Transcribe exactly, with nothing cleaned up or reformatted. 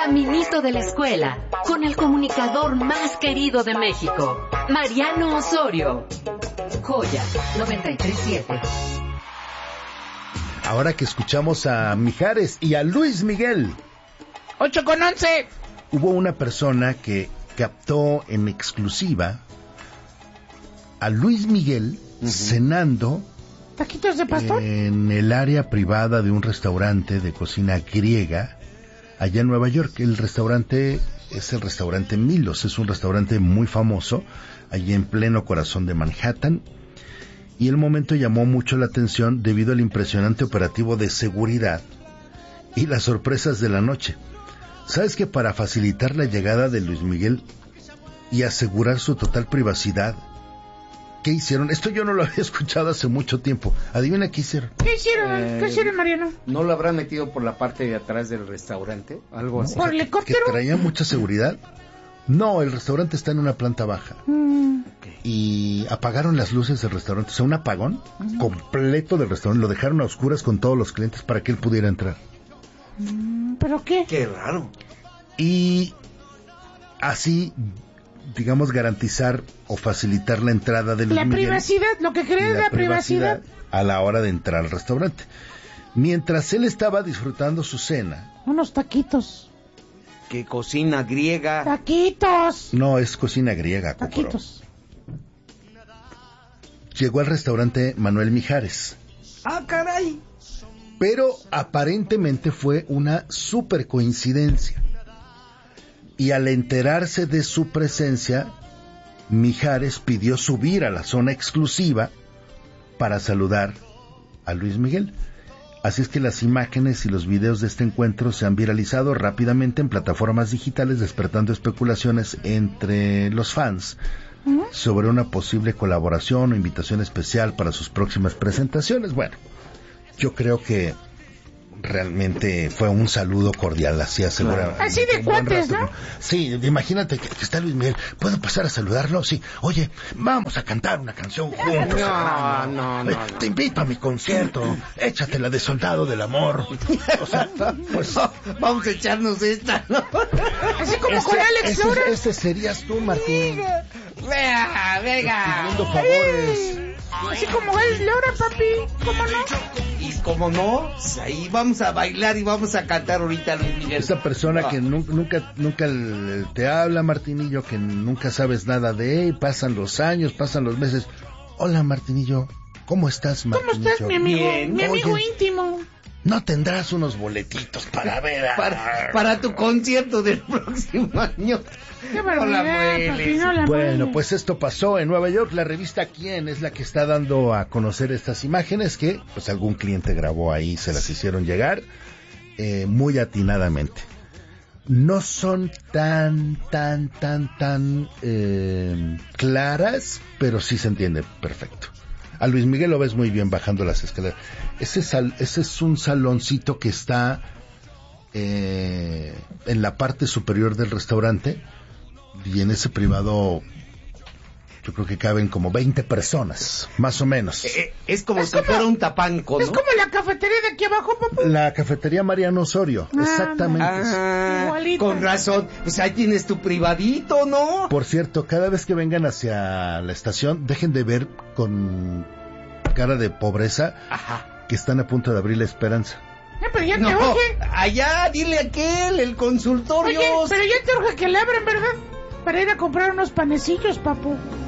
caminito de la escuela, con el comunicador más querido de México, Mariano Osorio. Joya noventa y tres siete. Ahora que escuchamos a Mijares y a Luis Miguel. ocho con once. Hubo una persona que captó en exclusiva a Luis Miguel uh-huh. cenando taquitos de pastor en el área privada de un restaurante de cocina griega allá en Nueva York. El restaurante es el restaurante Milos, es un restaurante muy famoso allí en pleno corazón de Manhattan, y el momento llamó mucho la atención debido al impresionante operativo de seguridad y las sorpresas de la noche. ¿Sabes que para facilitar la llegada de Luis Miguel y asegurar su total privacidad, qué hicieron? Esto yo no lo había escuchado hace mucho tiempo. Adivina qué hicieron. ¿Qué hicieron? Eh, ¿Qué hicieron, Mariano? ¿No lo habrán metido por la parte de atrás del restaurante? Algo así. ¿Por el helicóptero? ¿Que traía mucha seguridad? No, el restaurante está en una planta baja. Mm. Okay. Y apagaron las luces del restaurante. O sea, un apagón mm. completo del restaurante. Lo dejaron a oscuras con todos los clientes para que él pudiera entrar. ¿Pero qué? Qué raro. Y así, digamos, garantizar o facilitar la entrada de Luis La Miguel, privacidad, lo que cree es la, la privacidad. privacidad a la hora de entrar al restaurante. Mientras él estaba disfrutando su cena. Unos taquitos. ¿Qué cocina griega? Taquitos. No, es cocina griega. Taquitos. Cocoro. Llegó al restaurante Manuel Mijares. ¡Ah, caray! Pero aparentemente fue una super coincidencia. Y al enterarse de su presencia, Mijares pidió subir a la zona exclusiva para saludar a Luis Miguel. Así es que las imágenes y los videos de este encuentro se han viralizado rápidamente en plataformas digitales, despertando especulaciones entre los fans sobre una posible colaboración o invitación especial para sus próximas presentaciones. Bueno, yo creo que realmente fue un saludo cordial, así asegura. Así de cuates, ¿no? Sí, imagínate que, que está Luis Miguel. ¿Puedo pasar a saludarlo? Sí. Oye, vamos a cantar una canción juntos. No, no, no, Oye, no. Te invito a mi concierto. Échate la de Soldado del Amor. O sea, pues vamos a echarnos esta, ¿no? Así como este, con Alex este, Lora. Este serías tú, Martín. Venga, venga. Pidiendo favores. Así como Alex Lora, papi. ¿Cómo no? Y como no, ahí vamos a bailar y vamos a cantar ahorita Luis Miguel. Esa persona ah. que nunca, nunca, nunca te habla, Martinillo, que nunca sabes nada de él, pasan los años, pasan los meses. Hola, Martinillo, ¿cómo estás, Martinillo? ¿Cómo estás, mi amigo? Bien. Mi amigo Oye, íntimo. ¿no tendrás unos boletitos para ver? A... Para, para tu concierto del próximo año. Qué barbaridad, papi, no la Bueno, mueles. pues esto pasó en Nueva York. La revista Quién es la que está dando a conocer estas imágenes que pues algún cliente grabó ahí, se las hicieron llegar eh, muy atinadamente. No son tan, tan, tan, tan eh, claras, pero sí se entiende perfecto. A Luis Miguel lo ves muy bien bajando las escaleras. Ese, sal, ese es un saloncito que está eh, en la parte superior del restaurante. Y en ese privado yo creo que caben como veinte personas, más o menos. Eh, es como es si como, fuera un tapanco, ¿no? Es como la cafetería de aquí abajo, papá. La cafetería Mariano Osorio, ah, exactamente. Ah, con razón. Pues ahí tienes tu privadito, ¿no? Por cierto, cada vez que vengan hacia la estación, dejen de ver con cara de pobreza Ajá. que están a punto de abrir la Esperanza. Eh, pero ya te no, urge. Allá, dile a aquel, el consultorio. Oye, pero ya te urge que le abran, ¿verdad? Para ir a comprar unos panecillos, papu.